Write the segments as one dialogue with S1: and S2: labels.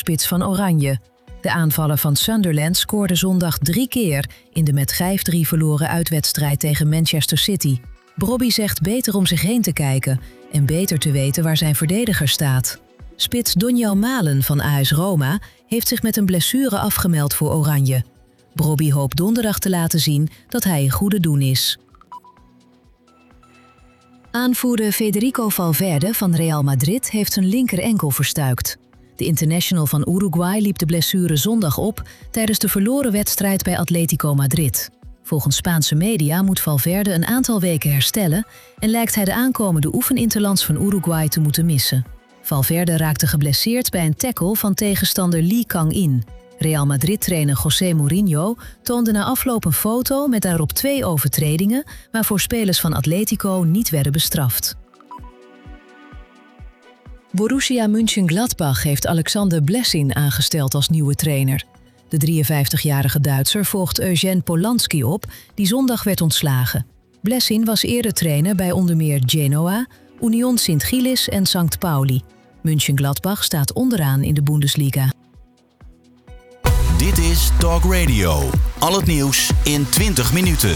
S1: linkerspits van Oranje. De aanvaller van Sunderland scoorde zondag 3 keer in de met 5-3 verloren uitwedstrijd tegen Manchester City. Brobby zegt beter om zich heen te kijken en beter te weten waar zijn verdediger staat. Spits Donjel Malen van AS Roma heeft zich met een blessure afgemeld voor Oranje. Brobby hoopt donderdag te laten zien dat hij in goede doen is. Aanvoerder Federico Valverde van Real Madrid heeft zijn linker enkel verstuikt. De international van Uruguay liep de blessure zondag op tijdens de verloren wedstrijd bij Atletico Madrid. Volgens Spaanse media moet Valverde een aantal weken herstellen en lijkt hij de aankomende oefeninterlands van Uruguay te moeten missen. Valverde raakte geblesseerd bij een tackle van tegenstander Lee Kang-in. Real Madrid-trainer José Mourinho toonde na afloop een foto met daarop 2 overtredingen waarvoor spelers van Atletico niet werden bestraft. Borussia Mönchengladbach heeft Alexander Blessin aangesteld als nieuwe trainer. De 53-jarige Duitser volgt Eugen Polanski op, die zondag werd ontslagen. Blessin was eerder trainer bij onder meer Genoa, Union Sint-Gillis en St. Pauli. Mönchengladbach staat onderaan in de Bundesliga.
S2: Dit is Talk Radio. Al het nieuws in 20 minuten.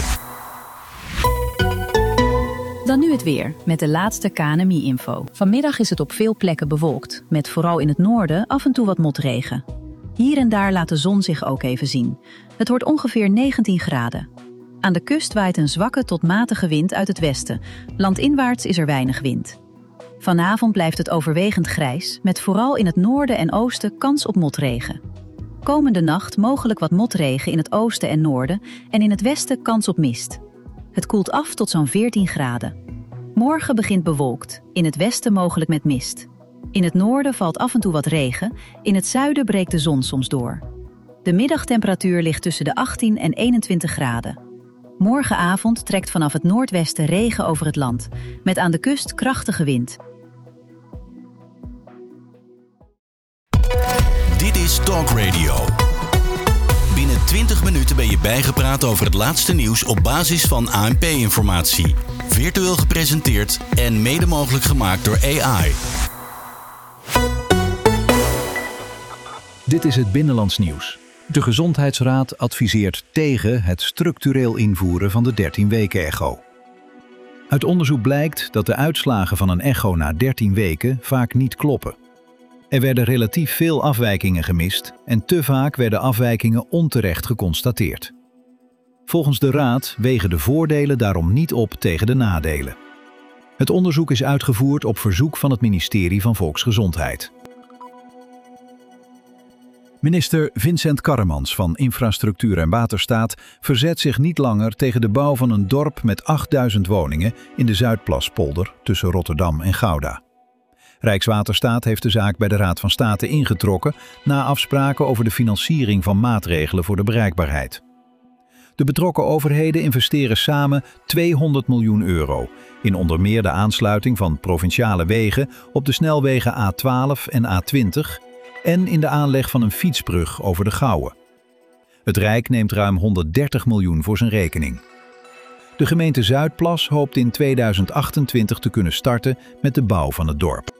S3: Dan nu het weer, met de laatste KNMI-info. Vanmiddag is het op veel plekken bewolkt, met vooral in het noorden af en toe wat motregen. Hier en daar laat de zon zich ook even zien. Het wordt ongeveer 19 graden. Aan de kust waait een zwakke tot matige wind uit het westen. Landinwaarts is er weinig wind. Vanavond blijft het overwegend grijs, met vooral in het noorden en oosten kans op motregen. Komende nacht mogelijk wat motregen in het oosten en noorden en in het westen kans op mist. Het koelt af tot zo'n 14 graden. Morgen begint bewolkt, in het westen mogelijk met mist. In het noorden valt af en toe wat regen, in het zuiden breekt de zon soms door. De middagtemperatuur ligt tussen de 18 en 21 graden. Morgenavond trekt vanaf het noordwesten regen over het land, met aan de kust krachtige wind.
S2: Dit is Talk Radio. Binnen 20 minuten ben je bijgepraat over het laatste nieuws op basis van ANP-informatie. Virtueel gepresenteerd en mede mogelijk gemaakt door AI.
S4: Dit is het Binnenlands nieuws. De Gezondheidsraad adviseert tegen het structureel invoeren van de 13-weken-echo. Uit onderzoek blijkt dat de uitslagen van een echo na 13 weken vaak niet kloppen. Er werden relatief veel afwijkingen gemist en te vaak werden afwijkingen onterecht geconstateerd. Volgens de Raad wegen de voordelen daarom niet op tegen de nadelen. Het onderzoek is uitgevoerd op verzoek van het ministerie van Volksgezondheid. Minister Vincent Karremans van Infrastructuur en Waterstaat verzet zich niet langer tegen de bouw van een dorp met 8000 woningen in de Zuidplaspolder tussen Rotterdam en Gouda. Rijkswaterstaat heeft de zaak bij de Raad van State ingetrokken na afspraken over de financiering van maatregelen voor de bereikbaarheid. De betrokken overheden investeren samen €200 miljoen in onder meer de aansluiting van provinciale wegen op de snelwegen A12 en A20 en in de aanleg van een fietsbrug over de Gouwe. Het Rijk neemt ruim 130 miljoen voor zijn rekening. De gemeente Zuidplas hoopt in 2028 te kunnen starten met de bouw van het dorp.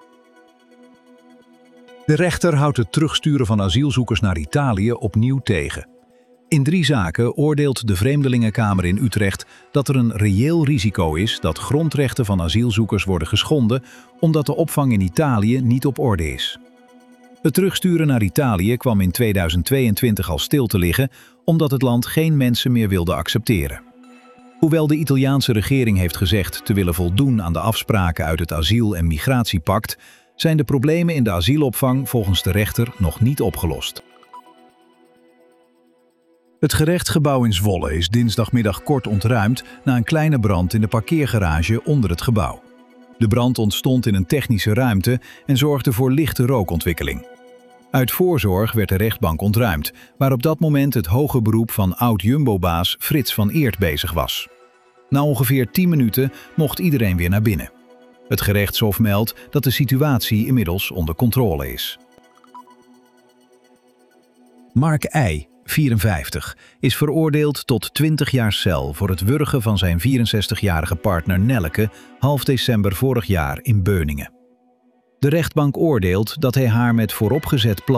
S4: De rechter houdt het terugsturen van asielzoekers naar Italië opnieuw tegen. In 3 zaken oordeelt de Vreemdelingenkamer in Utrecht dat er een reëel risico is dat grondrechten van asielzoekers worden geschonden omdat de opvang in Italië niet op orde is. Het terugsturen naar Italië kwam in 2022 al stil te liggen omdat het land geen mensen meer wilde accepteren. Hoewel de Italiaanse regering heeft gezegd te willen voldoen aan de afspraken uit het asiel- en migratiepact, zijn de problemen in de asielopvang volgens de rechter nog niet opgelost. Het gerechtsgebouw in Zwolle is dinsdagmiddag kort ontruimd na een kleine brand in de parkeergarage onder het gebouw. De brand ontstond in een technische ruimte en zorgde voor lichte rookontwikkeling. Uit voorzorg werd de rechtbank ontruimd, waar op dat moment het hoger beroep van oud-Jumbo-baas Frits van Eert bezig was. Na ongeveer 10 minuten mocht iedereen weer naar binnen. Het gerechtshof meldt dat de situatie inmiddels onder controle is. Mark I., 54, is veroordeeld tot 20 jaar cel voor het wurgen van zijn 64-jarige partner Nelleke half december vorig jaar in Beuningen. De rechtbank oordeelt dat hij haar met vooropgezet plan